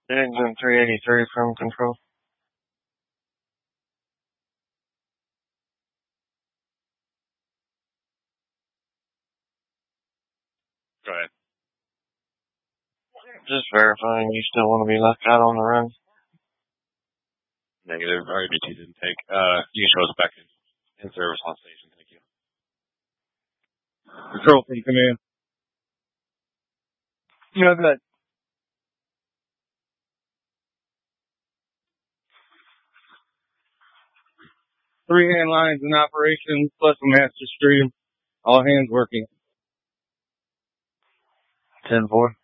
Engine 383 from control. Go ahead. Just verifying you still want to be left out on the run. Negative. RBT didn't take. You can show us back in service on station. Thank you. Control from command. Yeah, good. Three-hand lines in operation, plus a master stream. All hands working. 10-4.